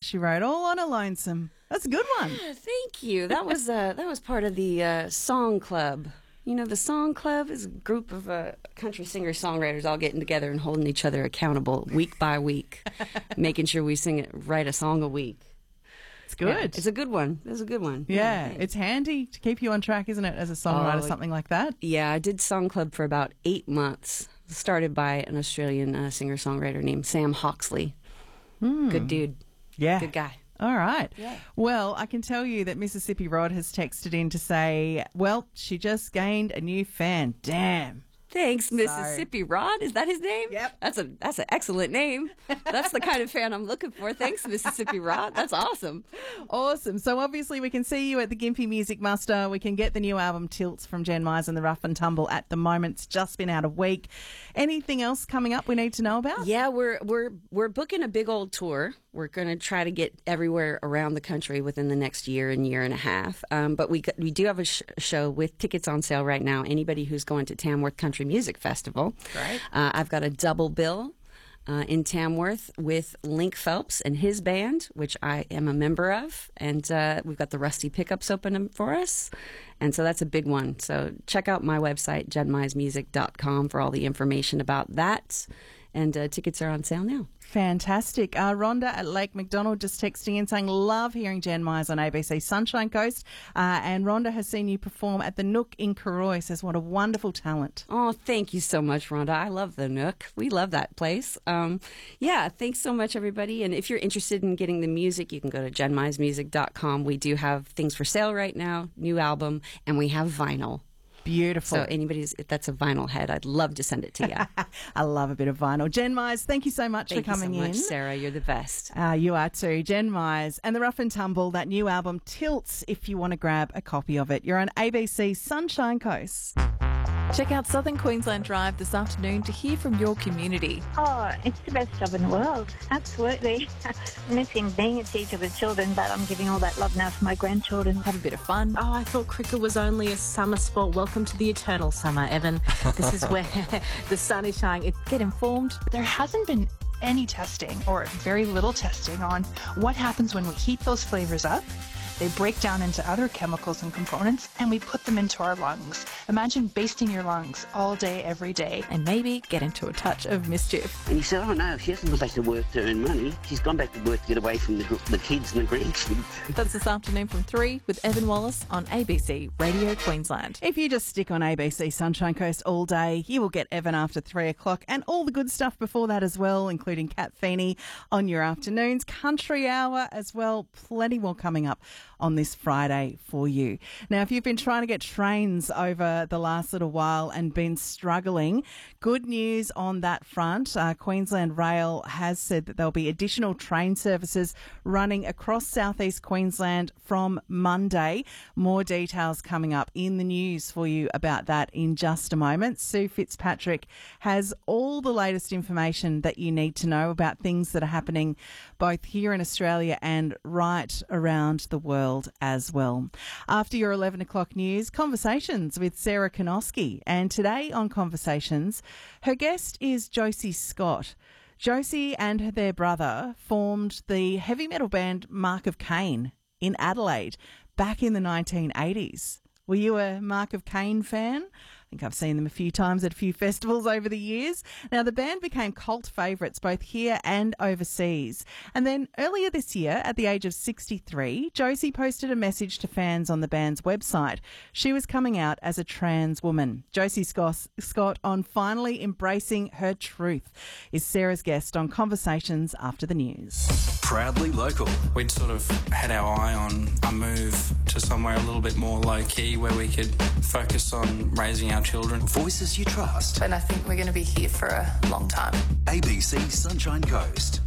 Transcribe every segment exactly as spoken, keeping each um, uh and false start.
she wrote, All on a Lonesome. That's a good one. Yeah, thank you. That was uh, that was part of the uh, Song Club. You know, the Song Club is a group of uh, country singer-songwriters all getting together and holding each other accountable week by week, making sure we sing it, write a song a week. It's good. Yeah, it's a good one. It's a good one. Yeah, yeah, it's handy to keep you on track, isn't it, as a songwriter, Oh, something like that? Yeah, I did Song Club for about eight months. Started by an Australian uh, singer-songwriter named Sam Hawksley. Mm. Good dude. Yeah. Good guy. All right. Yeah. Well, I can tell you that Mississippi Rod has texted in to say, well, she just gained a new fan. Damn. Thanks, Mississippi Rod. Is that his name? Yep. That's a that's an excellent name. That's the kind of fan I'm looking for. Thanks, Mississippi Rod. That's awesome. Awesome. So obviously we can see you at the Gympie Music Muster. We can get the new album Tilts from Jen Myers and the Rough and Tumble at the moment. It's just been out a week. Anything else coming up we need to know about? Yeah, we're we're we're booking a big old tour. We're going to try to get everywhere around the country within the next year and year and a half. Um, but we we do have a sh- show with tickets on sale right now. Anybody who's going to Tamworth Country Music Festival. Great. Uh, I've got a double bill uh, in Tamworth with Link Phelps and his band, which I am a member of. And uh, we've got the Rusty Pickups open for us. And so that's a big one. So check out my website, jen myers music dot com, for all the information about that. And uh, tickets are on sale now. Fantastic. Uh, Rhonda at Lake McDonald just texting in saying, love hearing Jen Myers on A B C Sunshine Coast. Uh, and Rhonda has seen you perform at the Nook in Karoi. Says, what a wonderful talent. Oh, thank you so much, Rhonda. I love the Nook. We love that place. Um, yeah, thanks so much, everybody. And if you're interested in getting the music, you can go to jen myers music dot com. We do have things for sale right now, new album, and we have vinyl. Beautiful. So anybody's, if that's a vinyl head, I'd love to send it to you. I love a bit of vinyl. Jen Myers, thank you so much Thank for coming you so in. much, Sarah. You're the best. Uh, you are too. Jen Myers and the Rough and Tumble, that new album Tilts, if you want to grab a copy of it. You're on A B C Sunshine Coast. Check out Southern Queensland Drive this afternoon to hear from your community. Oh, it's the best job in the world. Absolutely. Missing being a teacher with children, but I'm giving all that love now to my grandchildren. Have a bit of fun. Oh, I thought cricket was only a summer sport. Welcome to the eternal summer, Evan. This is where the sun is shining. It's Get informed. There hasn't been any testing or very little testing on what happens when we heat those flavors up. They break down into other chemicals and components, and we put them into our lungs. Imagine basting your lungs all day, every day. And maybe get into a touch of mischief. And he said, oh no, she hasn't gone back to work to earn money. She's gone back to work to get away from the, the kids and the grandkids. That's this afternoon from three with Evan Wallace on A B C Radio Queensland. If you just stick on A B C Sunshine Coast all day, you will get Evan after three o'clock and all the good stuff before that as well, including Kat Feeney on your afternoons, Country Hour as well. Plenty more coming up on this Friday for you. Now, if you've been trying to get trains over the last little while and been struggling, good news on that front. Uh, Queensland Rail has said that there'll be additional train services running across southeast Queensland from Monday. More details coming up in the news for you about that in just a moment. Sue Fitzpatrick has all the latest information that you need to know about things that are happening both here in Australia and right around the world as well. After your eleven o'clock news, Conversations with Sarah Konoski. And today on Conversations, her guest is Josie Scott. Josie and their brother formed the heavy metal band Mark of Cain in Adelaide back in the nineteen eighties. Were you a Mark of Cain fan? I think I've seen them a few times at a few festivals over the years. Now, the band became cult favourites both here and overseas. And then earlier this year, at the age of sixty-three, Josie posted a message to fans on the band's website. She was coming out as a trans woman. Josie Scott, Scott on finally embracing her truth, is Sarah's guest on Conversations after the news. Proudly local. We'd sort of had our eye on a move to somewhere a little bit more low-key where we could focus on raising our children. Voices you trust. And I think we're going to be here for a long time. A B C Sunshine Coast.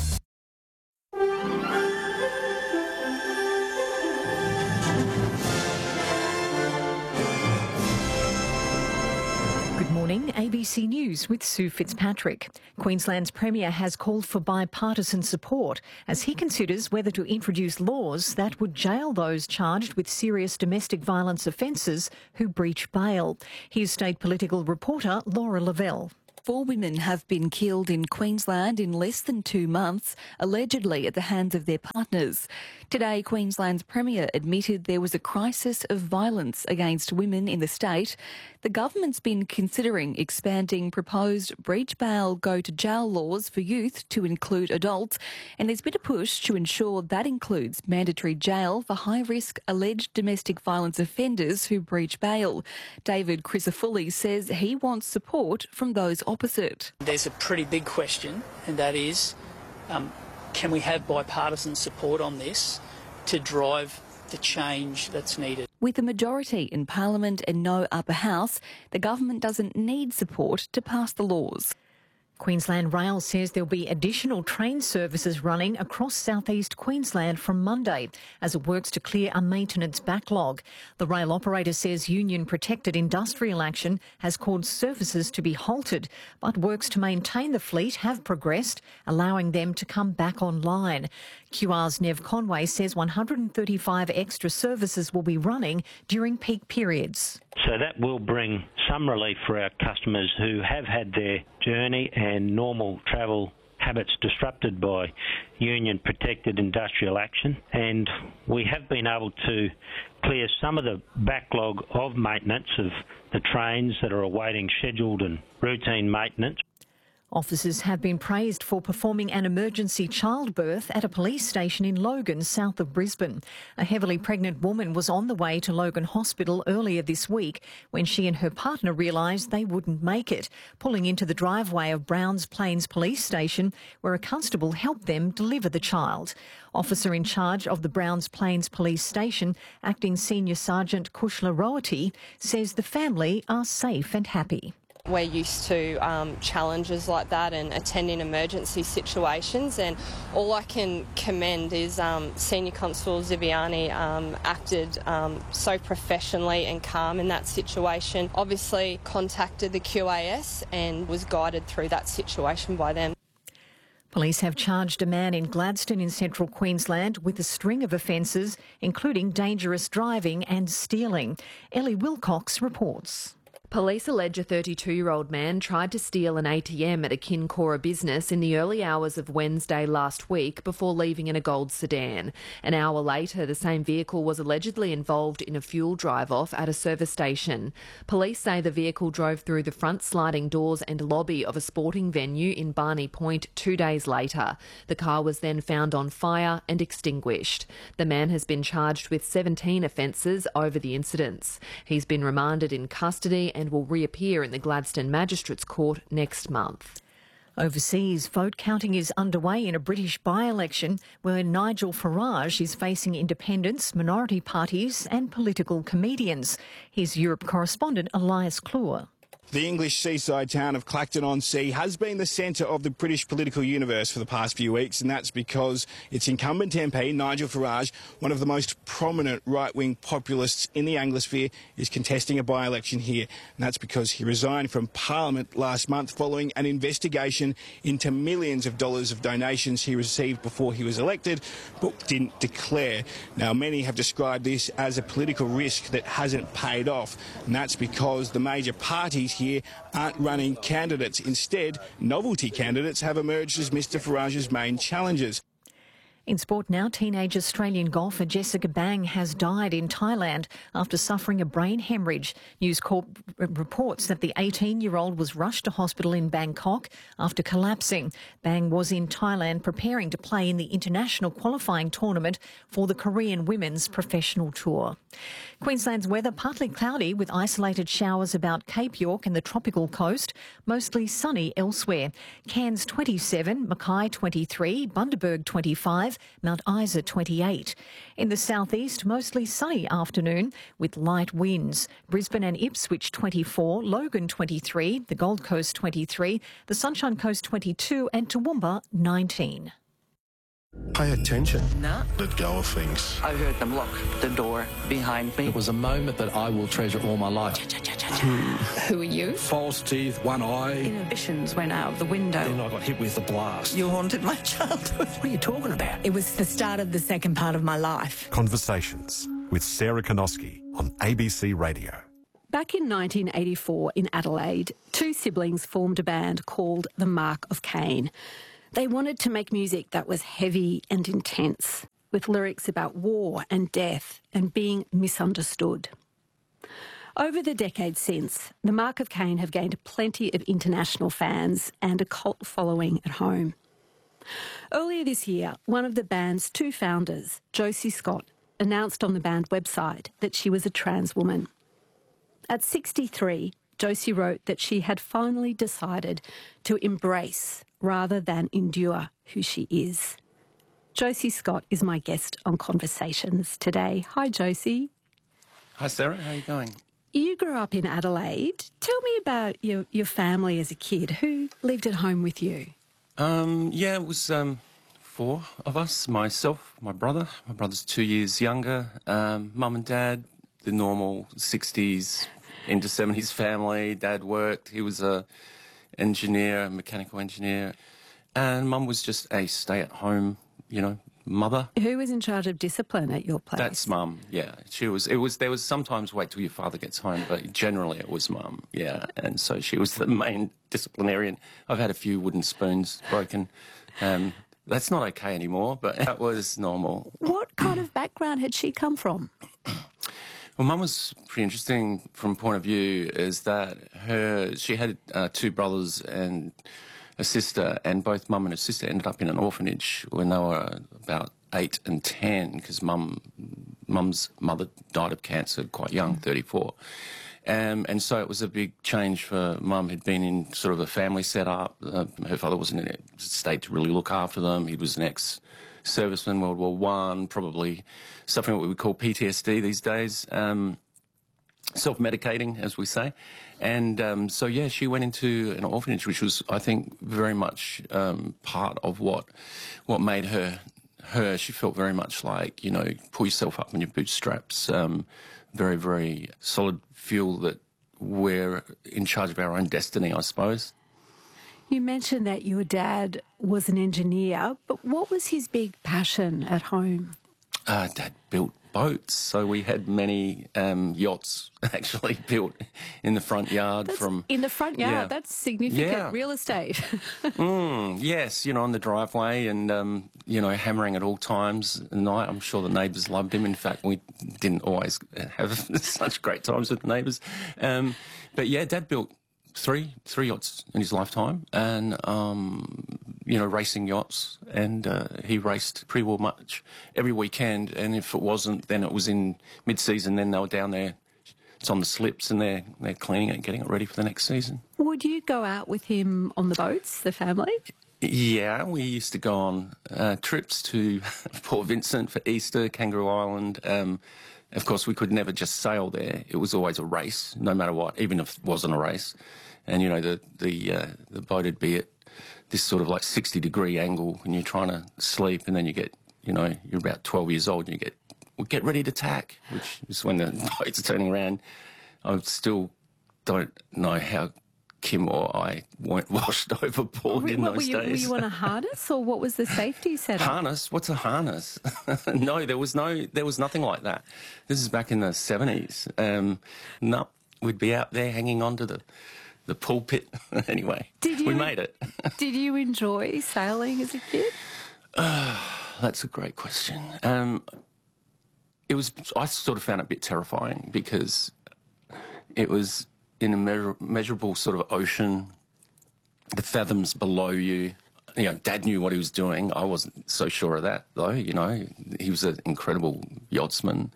Good morning, A B C News with Sue Fitzpatrick. Queensland's Premier has called for bipartisan support as he considers whether to introduce laws that would jail those charged with serious domestic violence offences who breach bail. Here's state political reporter Laura Lavelle. Four women have been killed in Queensland in less than two months, allegedly at the hands of their partners. Today, Queensland's Premier admitted there was a crisis of violence against women in the state. The government's been considering expanding proposed breach bail go to jail laws for youth to include adults, and there's been a push to ensure that includes mandatory jail for high-risk alleged domestic violence offenders who breach bail. David Crisafulli says he wants support from those opposite. There's a pretty big question, and that is, um, can we have bipartisan support on this to drive the change that's needed? With a majority in Parliament and no upper house, the government doesn't need support to pass the laws. Queensland Rail says there'll be additional train services running across southeast Queensland from Monday as it works to clear a maintenance backlog. The rail operator says union-protected industrial action has caused services to be halted, but works to maintain the fleet have progressed, allowing them to come back online. Q R's Nev Conway says one hundred thirty-five extra services will be running during peak periods. So that will bring some relief for our customers who have had their journey and normal travel habits disrupted by union-protected industrial action. And we have been able to clear some of the backlog of maintenance of the trains that are awaiting scheduled and routine maintenance. Officers have been praised for performing an emergency childbirth at a police station in Logan, south of Brisbane. A heavily pregnant woman was on the way to Logan Hospital earlier this week when she and her partner realised they wouldn't make it, pulling into the driveway of Browns Plains Police Station, where a constable helped them deliver the child. Officer in charge of the Browns Plains Police Station, Acting Senior Sergeant Kushla Roati, says the family are safe and happy. We're used to um, challenges like that and attending emergency situations, and all I can commend is um, Senior Constable Ziviani um, acted um, so professionally and calm in that situation. Obviously contacted the Q A S and was guided through that situation by them. Police have charged a man in Gladstone in central Queensland with a string of offences, including dangerous driving and stealing. Ellie Wilcox reports. Police allege a thirty-two-year-old man tried to steal an A T M at a Kincora business in the early hours of Wednesday last week before leaving in a gold sedan. An hour later, the same vehicle was allegedly involved in a fuel drive-off at a service station. Police say the vehicle drove through the front sliding doors and lobby of a sporting venue in Barney Point two days later. The car was then found on fire and extinguished. The man has been charged with seventeen offences over the incidents. He's been remanded in custody and will reappear in the Gladstone Magistrates Court next month. Overseas, vote counting is underway in a British by-election where Nigel Farage is facing independents, minority parties and political comedians. Here's Europe correspondent Elias Kluwer. The English seaside town of Clacton-on-Sea has been the centre of the British political universe for the past few weeks, and that's because its incumbent M P, Nigel Farage, one of the most prominent right-wing populists in the Anglosphere, is contesting a by-election here. And that's because he resigned from Parliament last month following an investigation into millions of dollars of donations he received before he was elected, but didn't declare. Now, many have described this as a political risk that hasn't paid off, and that's because the major parties here aren't running candidates. Instead, novelty candidates have emerged as Mr Farage's main challengers. In sport now, teenage Australian golfer Jessica Bang has died in Thailand after suffering a brain hemorrhage. News Corp reports that the eighteen-year-old was rushed to hospital in Bangkok after collapsing. Bang was in Thailand preparing to play in the international qualifying tournament for the Korean Women's Professional Tour. Queensland's weather partly cloudy with isolated showers about Cape York and the tropical coast, mostly sunny elsewhere. Cairns twenty-seven, Mackay twenty-three, Bundaberg twenty-five, Mount Isa twenty-eight. In the southeast, mostly sunny afternoon with light winds. Brisbane and Ipswich twenty-four, Logan twenty-three, the Gold Coast twenty-three, the Sunshine Coast twenty-two and Toowoomba nineteen. Pay attention. No. Let go of things. I heard them lock the door behind me. It was a moment that I will treasure all my life. Who are you? False teeth, one eye. Inhibitions went out of the window. Then I got hit with a blast. You haunted my childhood. What are you talking about? It was the start of the second part of my life. Conversations with Sarah Konoski on A B C Radio. Back in nineteen eighty-four in Adelaide, two siblings formed a band called The Mark of Cain. They wanted to make music that was heavy and intense, with lyrics about war and death and being misunderstood. Over the decades since, The Mark of Cain have gained plenty of international fans and a cult following at home. Earlier this year, one of the band's two founders, Josie Scott, announced on the band website that she was a trans woman. At sixty-three, Josie wrote that she had finally decided to embrace rather than endure who she is. Josie Scott is my guest on Conversations today. Hi, Josie. Hi, Sarah. How are you going? You grew up in Adelaide. Tell me about your, your family as a kid. Who lived at home with you? Um, yeah, it was um, four of us. Myself, my brother. My brother's two years younger. Um, Mum and Dad, the normal sixties into seventies family. Dad worked. He was a engineer, a mechanical engineer. And Mum was just a stay-at-home, you know, mother. Who was in charge of discipline at your place? That's Mum, yeah. She was, it was, there was sometimes wait till your father gets home, but generally it was Mum, yeah. And so she was the main disciplinarian. I've had a few wooden spoons broken. Um, that's not okay anymore, but that was normal. What kind of background had she come from? Well, Mum was pretty interesting from point of view is that her, she had uh, two brothers and a sister, and both Mum and her sister ended up in an orphanage when they were about eight and ten, because Mum, Mum's mother died of cancer quite young, thirty-four. Um, and so it was a big change for Mum, who'd been in sort of a family set-up. Uh, her father wasn't in a state to really look after them. He was an ex-serviceman, World War One, probably suffering what we would call P T S D these days. Um, self-medicating, as we say. And um, so, yeah, she went into an orphanage, which was, I think, very much um, part of what what made her her. She felt very much like, you know, pull yourself up on your bootstraps, um, very, very solid, feel that we're in charge of our own destiny, I suppose. You mentioned that your dad was an engineer, but what was his big passion at home? Uh, Dad built boats, so we had many um, yachts actually built in the front yard. That's from in the front yard. Yeah. That's significant Yeah. real estate. mm, yes, you know, on the driveway and, um, you know, hammering at all times at night. I'm sure the neighbours loved him. In fact, we didn't always have such great times with the neighbours. Um, but, yeah, Dad built three three yachts in his lifetime and, um, you know, racing yachts. And uh, he raced pretty well much every weekend. And if it wasn't, then it was in mid-season. Then they were down there. It's on the slips and they're, they're cleaning it and getting it ready for the next season. Would you go out with him on the boats, the family? Yeah, we used to go on uh, trips to Port Vincent for Easter, Kangaroo Island. Um, of course, we could never just sail there. It was always a race, no matter what, even if it wasn't a race. And, you know, the the, uh, the boat would be at this sort of like sixty degree angle when you're trying to sleep, and then you get, you know, you're about twelve years old and you get, well, get ready to tack, which is when the boat's turning around. I still don't know how Kim or I weren't washed overboard Were- in what, those were you, days. Were you on a harness, or what was the safety setup? Harness? What's a harness? no, there was no, there was nothing like that. This is back in the seventies. Um, no, we'd be out there hanging onto the the pulpit. Anyway, Did we you- made it. Did you enjoy sailing as a kid? That's a great question. Um, it was. I sort of found it a bit terrifying because it was in a measure, measurable sort of ocean, the fathoms below you. You know, Dad knew what he was doing. I wasn't so sure of that, though. You know, he was an incredible yachtsman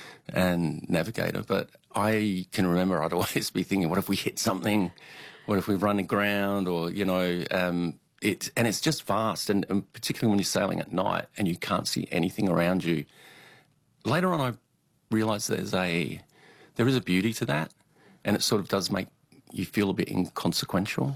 and navigator. But I can remember I'd always be thinking, what if we hit something? What if we run aground? Or, you know, um, it, and it's just vast. And, and particularly when you're sailing at night and you can't see anything around you. Later on, I realised there's a, there is a beauty to that. And it sort of does make you feel a bit inconsequential.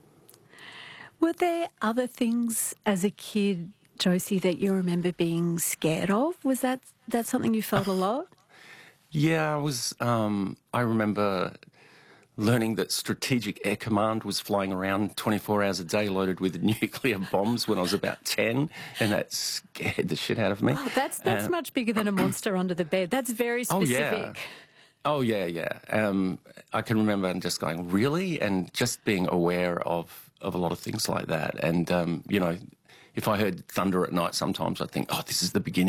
Were there other things as a kid, Josie, that you remember being scared of? Was that that something you felt a lot? Yeah, I was. Um, I remember learning that Strategic Air Command was flying around twenty-four hours a day loaded with nuclear bombs when I was about ten, and that scared the shit out of me. Oh, that's that's Um, much bigger than a monster under the bed. That's very Oh, specific. yeah. Oh, yeah, yeah. Um, I can remember just going, really? And just being aware of, of a lot of things like that. And, um, you know, if I heard thunder at night sometimes, I'd think, oh, this is the beginning.